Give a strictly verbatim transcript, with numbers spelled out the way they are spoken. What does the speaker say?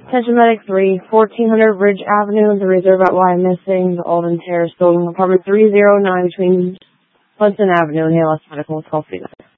Attention Medic three, fourteen hundred Ridge Avenue, the reserve at Y missing, the Alden Terrace building, apartment three oh nine between Hudson Avenue and Hales Medical. Call Phoenix.